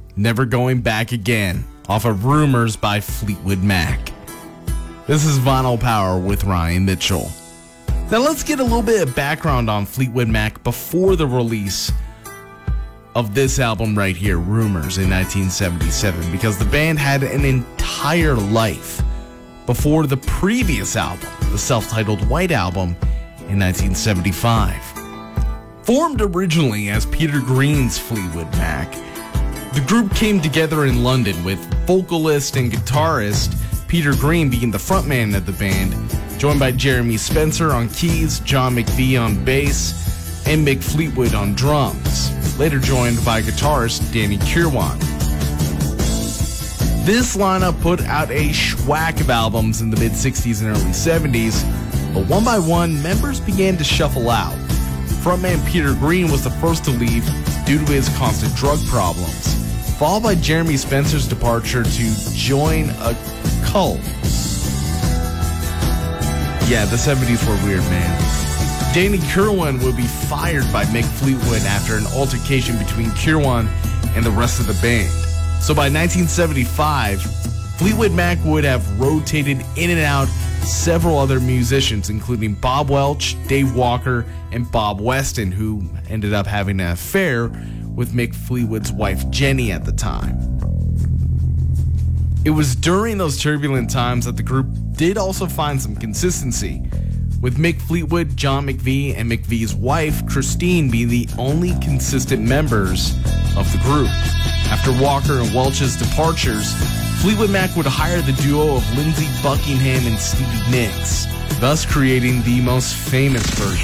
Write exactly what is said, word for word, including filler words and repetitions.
Never Going Back Again, off of Rumors by Fleetwood Mac. This is Vinyl Power with Ryan Mitchell. Now let's get a little bit of background on Fleetwood Mac before the release of this album right here, Rumors, in nineteen seventy-seven, because the band had an entire life before the previous album, the self-titled White Album, in nineteen seventy-five. Formed originally as Peter Green's Fleetwood Mac, the group came together in London with vocalist and guitarist Peter Green being the frontman of the band, joined by Jeremy Spencer on keys, John McVie on bass, and Mick Fleetwood on drums, later joined by guitarist Danny Kirwan. This lineup put out a schwack of albums in the mid-sixties and early seventies, but one by one, members began to shuffle out. Frontman Peter Green was the first to leave due to his constant drug problems, followed by Jeremy Spencer's departure to join a cult. Yeah, the seventies were weird, man. Danny Kirwan would be fired by Mick Fleetwood after an altercation between Kirwan and the rest of the band. So by nineteen seventy-five, Fleetwood Mac would have rotated in and out several other musicians, including Bob Welch, Dave Walker, and Bob Weston, who ended up having an affair with Mick Fleetwood's wife Jenny at the time. It was during those turbulent times that the group did also find some consistency, with Mick Fleetwood, John McVie, and McVie's wife Christine being the only consistent members of the group. After Walker and Welch's departures, Fleetwood Mac would hire the duo of Lindsey Buckingham and Stevie Nicks, thus creating the most famous version